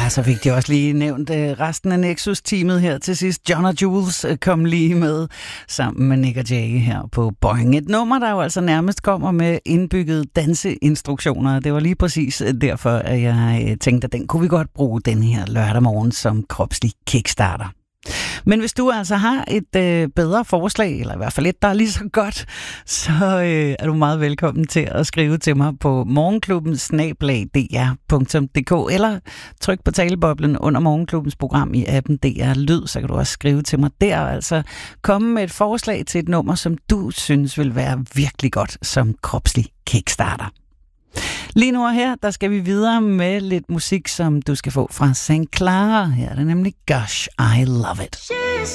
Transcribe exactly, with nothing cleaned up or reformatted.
Ja, så fik de også lige nævnt uh, resten af Nexus-teamet her til sidst. John og Jules uh, kom lige med sammen med Nick og Jay her på Boing. Et nummer, der jo altså nærmest kommer med indbygget danseinstruktioner. Det var lige præcis derfor, at jeg uh, tænkte, at den kunne vi godt bruge den her lørdag morgen som kropslig kickstarter. Men hvis du altså har et øh, bedre forslag, eller i hvert fald et, der er lige så godt, så øh, er du meget velkommen til at skrive til mig på morgenklubben snabel-a d r punktum d k, eller tryk på taleboblen under Morgenklubbens program i appen D R Lyd, så kan du også skrive til mig der, altså komme med et forslag til et nummer, som du synes vil være virkelig godt som kropslig kickstarter. Lige nu og her, der skal vi videre med lidt musik, som du skal få fra Saint Clara. Her er det nemlig Gosh, I Love It.